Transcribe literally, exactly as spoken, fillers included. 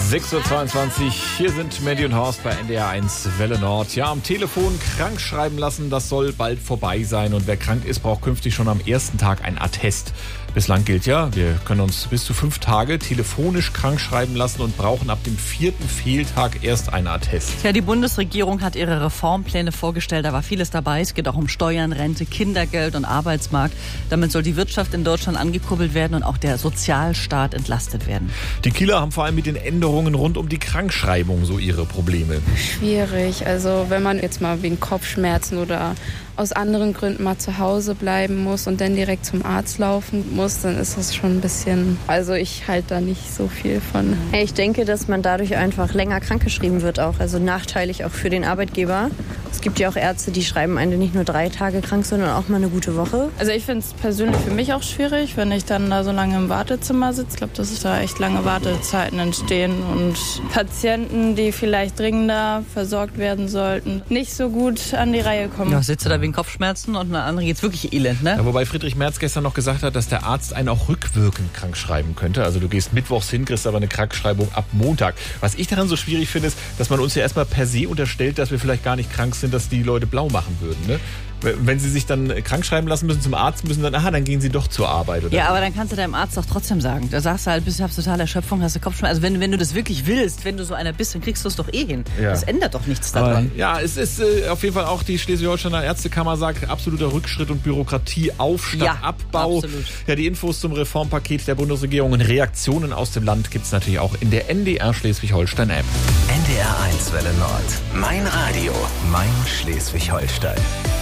sechs Uhr zweiundzwanzig, hier sind Mandy und Horst bei N D R eins Welle Nord. Ja, am Telefon krank schreiben lassen, das soll bald vorbei sein. Und wer krank ist, braucht künftig schon am ersten Tag ein Attest. Bislang gilt ja, wir können uns bis zu fünf Tage telefonisch krank schreiben lassen und brauchen ab dem vierten Fehltag erst einen Attest. Ja, die Bundesregierung hat ihre Reformpläne vorgestellt. Da war vieles dabei. Es geht auch um Steuern, Rente, Kindergeld und Arbeitsmarkt. Damit soll die Wirtschaft in Deutschland angekurbelt werden und auch der Sozialstaat entlastet werden. Die Kieler haben vor allem mit den Änderungen rund um die Krankschreibung so ihre Probleme. Schwierig. Also wenn man jetzt mal wegen Kopfschmerzen oder aus anderen Gründen mal zu Hause bleiben muss und dann direkt zum Arzt laufen muss, dann ist das schon ein bisschen, also ich halte da nicht so viel von. Ich denke, dass man dadurch einfach länger krankgeschrieben wird auch, also nachteilig auch für den Arbeitgeber. Es gibt ja auch Ärzte, die schreiben einen nicht nur drei Tage krank, sondern auch mal eine gute Woche. Also ich finde es persönlich für mich auch schwierig, wenn ich dann da so lange im Wartezimmer sitze. Ich glaube, dass da echt lange Wartezeiten entstehen und Patienten, die vielleicht dringender versorgt werden sollten, nicht so gut an die Reihe kommen. Ja, sitze da wegen Kopfschmerzen und eine andere geht's wirklich elend, ne? Ja, wobei Friedrich Merz gestern noch gesagt hat, dass der Arzt einen auch rückwirkend krank schreiben könnte. Also du gehst mittwochs hin, kriegst aber eine Krankschreibung ab Montag. Was ich daran so schwierig finde, ist, dass man uns ja erstmal per se unterstellt, dass wir vielleicht gar nicht krank sind, dass die Leute blau machen würden, ne? Wenn sie sich dann krank schreiben lassen müssen, zum Arzt müssen, dann, aha, dann gehen sie doch zur Arbeit. Oder? Ja, aber dann kannst du deinem Arzt doch trotzdem sagen. Da sagst du halt, bist du total Erschöpfung, hast du Kopfschmerzen. Also wenn, wenn du das wirklich willst, wenn du so einer bist, dann kriegst du es doch eh hin. Ja. Das ändert doch nichts daran. Aber, ja, es ist äh, auf jeden Fall auch, die Schleswig-Holsteiner Ärztekammer sagt, absoluter Rückschritt und Bürokratieauf statt ja, Abbau. Absolut. Ja, die Infos zum Reformpaket der Bundesregierung und Reaktionen aus dem Land gibt es natürlich auch in der N D R Schleswig-Holstein-App. N D R eins Welle Nord. Mein Radio. Mein Schleswig-Holstein.